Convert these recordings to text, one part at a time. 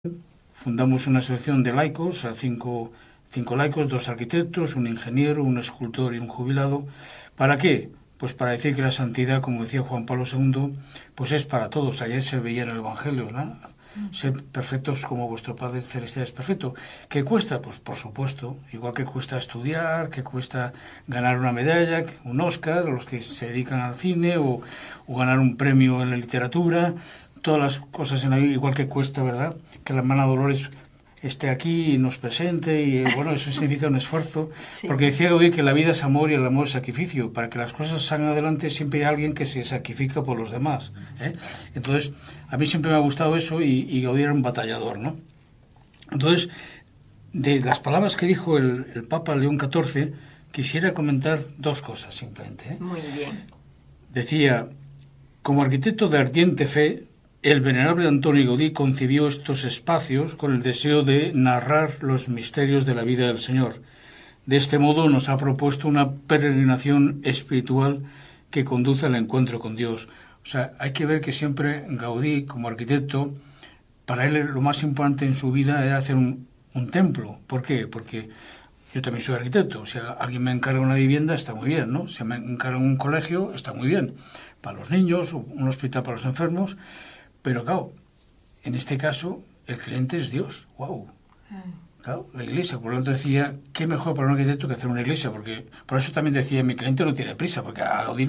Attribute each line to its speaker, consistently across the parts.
Speaker 1: fundamos una asociación de laicos, a cinco laicos, 2 arquitectos, un ingeniero, un escultor y un jubilado. ¿Para qué? Pues para decir que la santidad, como decía Juan Pablo II, pues es para todos. Ayer se veía en el Evangelio, ¿no? Sed perfectos como vuestro Padre Celestial es perfecto. ¿Qué cuesta? Pues por supuesto, igual que cuesta estudiar, que cuesta ganar una medalla, un Oscar, o los que se dedican al cine, o ganar un premio en la literatura, todas las cosas en la vida, igual que cuesta, ¿verdad?, que la hermana Dolores esté aquí y nos presente, y bueno, eso significa un esfuerzo, sí. Porque decía Gaudí que la vida es amor y el amor es sacrificio. Para que las cosas salgan adelante siempre hay alguien que se sacrifica por los demás, ¿eh? Entonces, a mí siempre me ha gustado eso, y Gaudí era un batallador, ¿no? Entonces, de las palabras que dijo el Papa León XIV, quisiera comentar 2 cosas simplemente, ¿eh?
Speaker 2: Muy bien.
Speaker 1: Decía: como arquitecto de ardiente fe, el venerable Antonio Gaudí concibió estos espacios con el deseo de narrar los misterios de la vida del Señor. De este modo nos ha propuesto una peregrinación espiritual que conduce al encuentro con Dios. O sea, hay que ver que siempre Gaudí, como arquitecto, para él lo más importante en su vida era hacer un templo. ¿Por qué? Porque yo también soy arquitecto. O sea, alguien me encarga una vivienda, está muy bien, ¿no? Si me encarga un colegio, está muy bien. Para los niños, un hospital para los enfermos. Pero claro, en este caso, el cliente es Dios. ¡Wow! Claro, la iglesia. Por lo tanto decía, qué mejor para un arquitecto que hacer una iglesia. Porque por eso también decía, mi cliente no tiene prisa, porque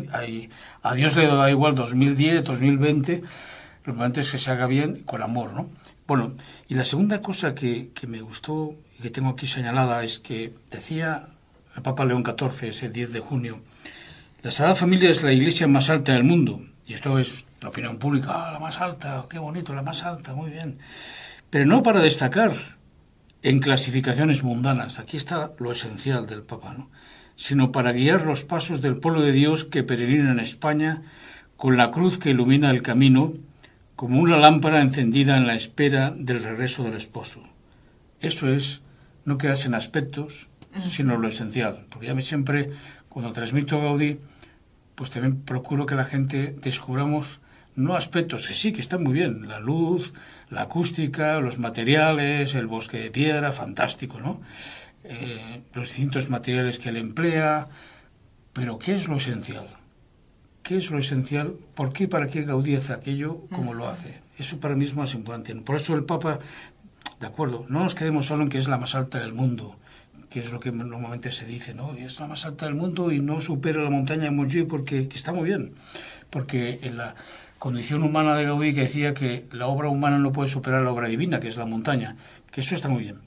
Speaker 1: a Dios le da igual 2010, 2020, lo importante es que se haga bien con amor, ¿no? Bueno, y la segunda cosa que me gustó y que tengo aquí señalada es que decía el Papa León XIV ese 10 de junio, la Sagrada Familia es la iglesia más alta del mundo. Y esto es la opinión pública, la más alta, qué bonito, la más alta, muy bien. Pero no para destacar en clasificaciones mundanas, aquí está lo esencial del Papa, ¿no?, sino para guiar los pasos del pueblo de Dios que peregrina en España con la cruz que ilumina el camino, como una lámpara encendida en la espera del regreso del esposo. Eso es no quedarse en aspectos, sino lo esencial. Porque a mí siempre, cuando transmito a Gaudí, pues también procuro que la gente descubramos no aspectos, sí, que están muy bien, la luz, la acústica, los materiales, el bosque de piedra, fantástico, ¿no? Los distintos materiales que él emplea, pero ¿qué es lo esencial? ¿Qué es lo esencial? ¿Por qué y para qué Gaudí hace aquello como lo hace? Eso para mí es más importante. Por eso el Papa, de acuerdo, no nos quedemos solo en que es la más alta del mundo, que es lo que normalmente se dice, ¿no? Y es la más alta del mundo y no supera la montaña de Montjuïc, porque que está muy bien, porque en la condición humana de Gaudí, que decía que la obra humana no puede superar la obra divina, que es la montaña, que eso está muy bien.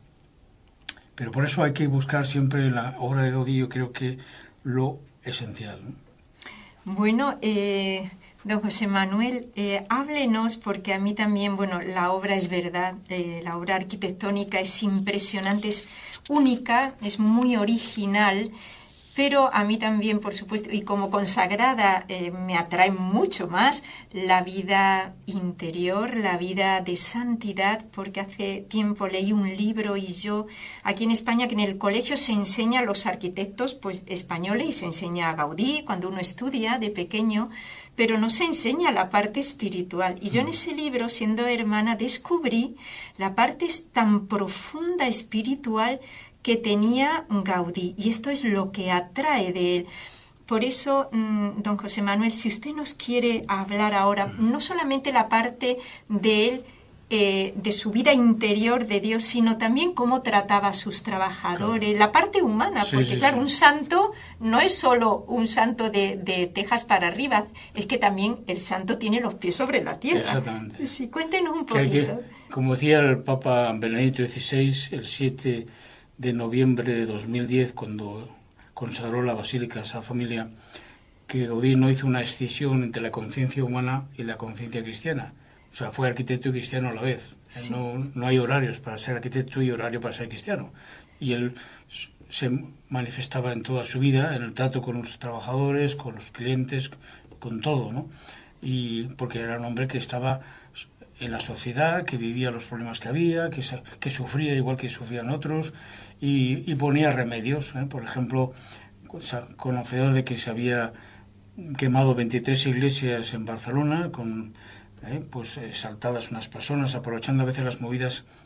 Speaker 1: Pero por eso hay que buscar siempre en la obra de Gaudí, yo creo que lo esencial, ¿no?
Speaker 2: Bueno, don José Manuel, háblenos, porque a mí también, bueno, la obra es verdad, la obra arquitectónica es impresionante, es única, es muy original, pero a mí también, por supuesto, y como consagrada, me atrae mucho más la vida interior, la vida de santidad, porque hace tiempo leí un libro y yo, aquí en España, que en el colegio se enseña a los arquitectos pues españoles y se enseña a Gaudí cuando uno estudia de pequeño, pero no se enseña la parte espiritual. Y yo en ese libro, siendo hermana, descubrí la parte tan profunda espiritual que tenía Gaudí, y esto es lo que atrae de él. Por eso, don José Manuel, si usted nos quiere hablar ahora, no solamente la parte de él, de su vida interior de Dios, sino también cómo trataba a sus trabajadores, claro, la parte humana, porque sí, claro, un santo no es solo un santo de tejas para arriba, es que también el santo tiene los pies sobre la tierra.
Speaker 1: Exactamente.
Speaker 2: Sí, cuéntenos un poquito.
Speaker 1: Como decía el Papa Benedicto XVI, el 7 de noviembre de 2010, cuando consagró la Basílica de Sagrada Familia, que Gaudí no hizo una escisión entre la conciencia humana y la conciencia cristiana. O sea, fue arquitecto y cristiano a la vez. Sí. No hay horarios para ser arquitecto y horario para ser cristiano. Y él se manifestaba en toda su vida, en el trato con los trabajadores, con los clientes, con todo, ¿no? Y porque era un hombre que estaba en la sociedad, que vivía los problemas que había, que sufría igual que sufrían otros, y ponía remedios, ¿eh? Por ejemplo, conocedor de que se había quemado 23 iglesias en Barcelona con pues exaltadas unas personas, aprovechando a veces las movidas